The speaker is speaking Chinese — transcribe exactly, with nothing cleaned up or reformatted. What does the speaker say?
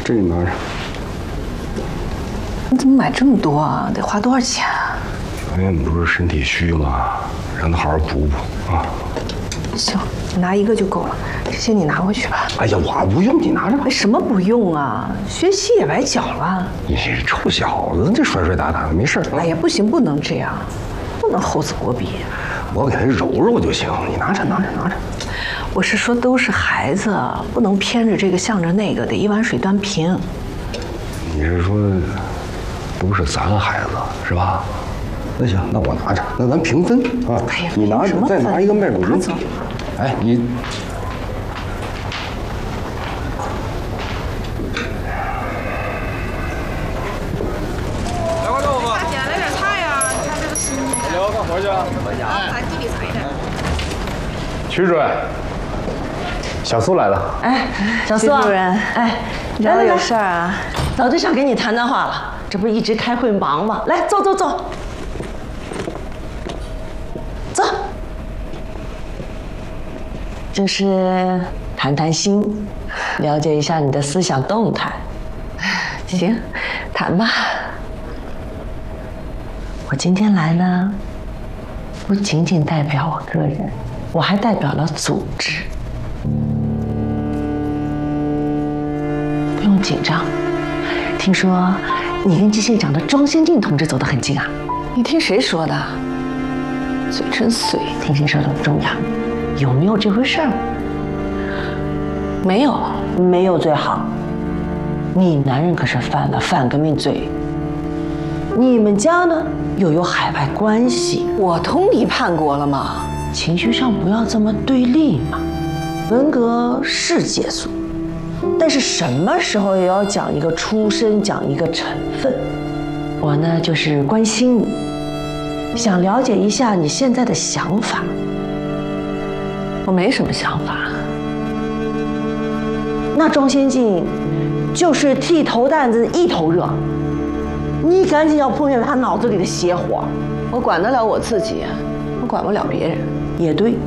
这你拿着。 你怎么买这么多啊？得花多少钱啊？ 小燕不是身体虚吗？让她好好补补啊。 行，你拿一个就够了，这些你拿回去吧。 哎呀，我不用，你拿着吧。 什么不用啊？学习也崴脚了。 你臭小子，这摔摔打打的，没事。 哎呀，不行，不能这样，不能厚此薄彼。 我给他揉揉就行，你拿着，拿着，拿着。 我是说，都是孩子，不能偏着这个向着那个，得一碗水端平。 你是说，都是咱孩子是吧？那行，那我拿着，那咱平分啊。 哎呀， 你拿着，再拿一个麦乳精。哎，你。 来块豆腐。大姐，来点菜呀！你看这个新鲜。聊干活去啊？哎，咱地里采的。 曲主任，小苏来了。 哎，小苏啊， 主任， 哎， 找我有事儿啊？ 早就想跟你谈谈话了，这不是一直开会忙吗？来，坐坐坐。坐。就是谈谈心，了解一下你的思想动态。 行，谈吧。 我今天来呢，不仅仅代表我个人，我还代表了组织。不用紧张。听说你跟机械长的庄先进同志走得很近啊？ 你听谁说的？嘴真碎。 听谁说的不重要，有没有这回事儿？ 没有， 没有最好。你男人可是犯了反革命罪，你们家呢又有海外关系， 我通敌叛国了吗？ 情绪上不要这么对立嘛。文革是结束，但是什么时候也要讲一个出身，讲一个成分。我呢就是关心你，想了解一下你现在的想法。 我没什么想法。 那庄先进就是剃头担子一头热，你赶紧要扑灭他脑子里的邪火。 我管得了我自己，我管不了别人。 也对。